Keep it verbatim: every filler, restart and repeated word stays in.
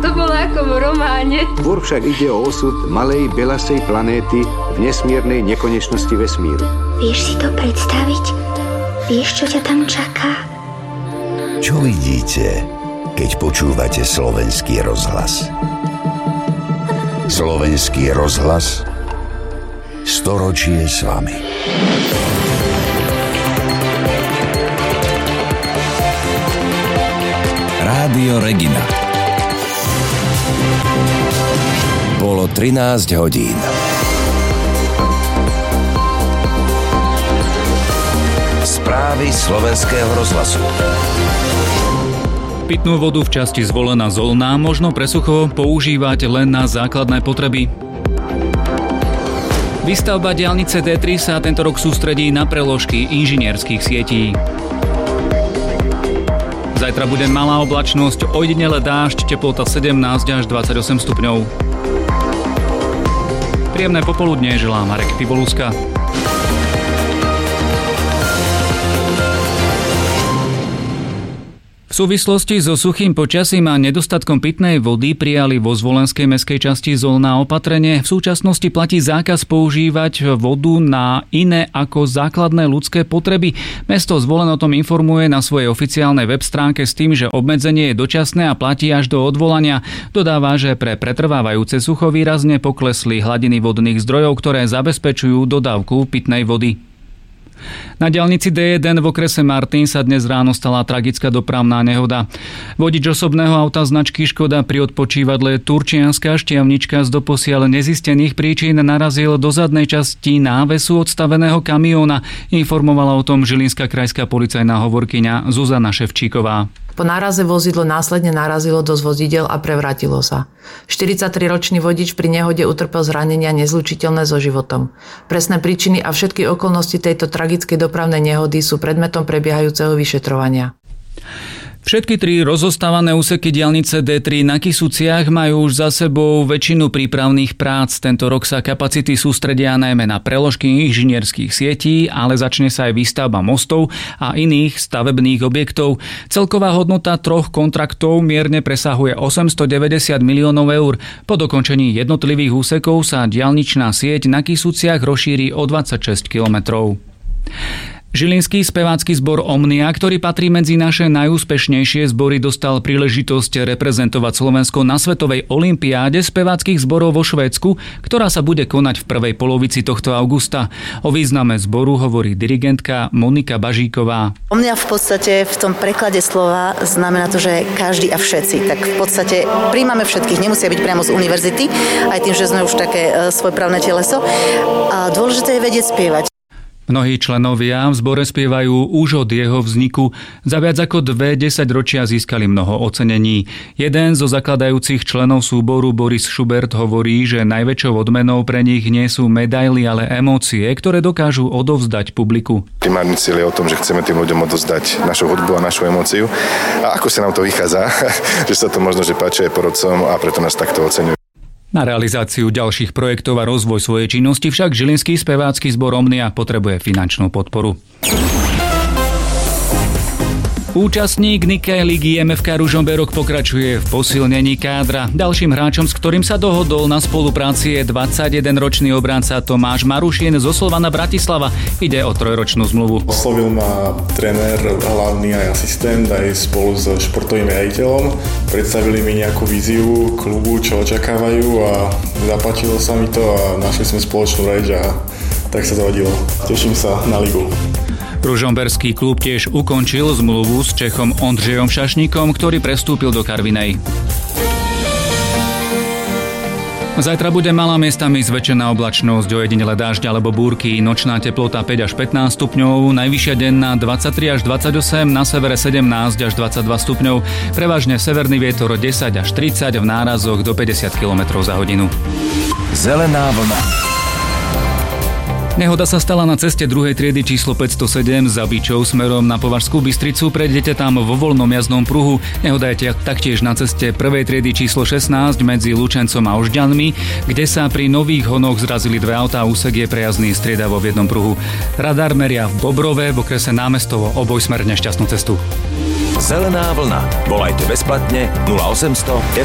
To bolo ako v románe. Skôr však ide o osud malej belasej planéty v nesmiernej nekonečnosti vesmíru. Vieš si to predstaviť? Vieš, čo ťa tam čaká? Čo vidíte, keď počúvate Slovenský rozhlas? Slovenský rozhlas, storočie s vami. Rádio Regina. Bolo trinásť hodín. Správy Slovenského rozhlasu. Pitnú vodu v časti Zvolená Zolná možno pre sucho používať len na základné potreby. Výstavba diaľnice dé tri sa tento rok sústredí na preložky inžinierskych sietí. Zajtra bude malá oblačnosť, ojedinele dážď, teplota sedemnásť až dvadsaťosem stupňov. Príjemné popoludnie želá Marek Pivoluska. V súvislosti so suchým počasím a nedostatkom pitnej vody prijali vo zvolenskej mestskej časti Zolná opatrenie. V súčasnosti platí zákaz používať vodu na iné ako základné ľudské potreby. Mesto Zvolen o tom informuje na svojej oficiálnej web stránke s tým, že obmedzenie je dočasné a platí až do odvolania. Dodáva, že pre pretrvávajúce sucho výrazne poklesli hladiny vodných zdrojov, ktoré zabezpečujú dodávku pitnej vody. Na diaľnici dé jeden v okrese Martin sa dnes ráno stala tragická dopravná nehoda. Vodič osobného auta značky Škoda pri odpočívadle Turčianska Štiavnička z doposiaľ nezistených príčin narazil do zadnej časti návesu odstaveného kamióna. Informovala o tom Žilinská krajská policajná hovorkyňa Zuzana Ševčíková. Po náraze vozidlo následne narazilo do vozidel a prevrátilo sa. štyridsaťtriročný vodič pri nehode utrpel zranenia nezlučiteľné so životom. Presné príčiny a všetky okolnosti tejto tragickej dopravnej nehody sú predmetom prebiehajúceho vyšetrovania. Všetky tri rozostávané úseky diaľnice dé tri na Kysuciach majú už za sebou väčšinu prípravných prác. Tento rok sa kapacity sústredia najmä na preložky inžinierských sietí, ale začne sa aj výstavba mostov a iných stavebných objektov. Celková hodnota troch kontraktov mierne presahuje osemstodeväťdesiat miliónov eur. Po dokončení jednotlivých úsekov sa diaľničná sieť na Kysuciach rozšíri o dvadsaťšesť kilometrov. Žilinský spevácky zbor Omnia, ktorý patrí medzi naše najúspešnejšie zbory, dostal príležitosť reprezentovať Slovensko na Svetovej olympiáde speváckych zborov vo Švédsku, ktorá sa bude konať v prvej polovici tohto augusta. O význame zboru hovorí dirigentka Monika Bažíková. Omnia v podstate v tom preklade slova znamená to, že každý a všetci. Tak v podstate príjmame všetkých, nemusia byť priamo z univerzity, aj tým, že sme už také svojprávne teleso. A dôležité je vedieť spievať. Mnohí členovia v zbore spievajú už od jeho vzniku. Za viac ako dve desaťročia získali mnoho ocenení. Jeden zo zakladajúcich členov súboru Boris Schubert hovorí, že najväčšou odmenou pre nich nie sú medaily, ale emócie, ktoré dokážu odovzdať publiku. Primárny cieľ je o tom, že chceme tým ľuďom odovzdať našu hudbu a našu emóciu. A ako sa nám to vychádza, že sa to možno že páči aj porodcom a preto nás takto oceňujú. Na realizáciu ďalších projektov a rozvoj svojej činnosti však Žilinský spevácky zbor Omnia potrebuje finančnú podporu. Účastník Nikkei ligy em ef ká Ružomberok pokračuje v posilnení kádra. Ďalším hráčom, s ktorým sa dohodol na spolupráci, je dvadsaťjedenročný obranca Tomáš Marušin zo Slovana Bratislava. Ide o trojročnú zmluvu. Oslovil ma tréner, hlavný aj asistent, aj spolu s športovým riaditeľom. Predstavili mi nejakú víziu klubu, čo očakávajú a zapáčilo sa mi to a našli sme spoločnú reč a tak sa zahodilo. Teším sa na ligu. Ružomberský klub tiež ukončil zmluvu s Čechom Ondřejom Šašníkom, ktorý prestúpil do Karvinej. Zajtra bude malá miestami zväčšená oblačnosť, ojedinele dážď alebo búrky, nočná teplota päť až pätnásť stupňov, najvyššia denná dvadsaťtri až dvadsaťosem, na severe sedemnásť až dvadsaťdva stupňov, prevažne severný vietor desať až tridsať, v nárazoch do päťdesiat kilometrov za hodinu. Zelená vlna. Nehoda sa stala na ceste druhej triedy číslo päťstosedem za Bičou smerom na Považskú Bystricu. Prejdete tam vo voľnom jazdnom pruhu. Nehoda je taktiež na ceste prvej triedy číslo šestnásť medzi Lučencom a Ožďanmi, kde sa pri nových honoch zrazili dve autá. Úsek je prejazdný striedavo v jednom pruhu. Radar meria v Bobrove v okrese Námestovo obojsmerne šťastnú cestu. Zelená vlna. Volajte bezplatne nula osemsto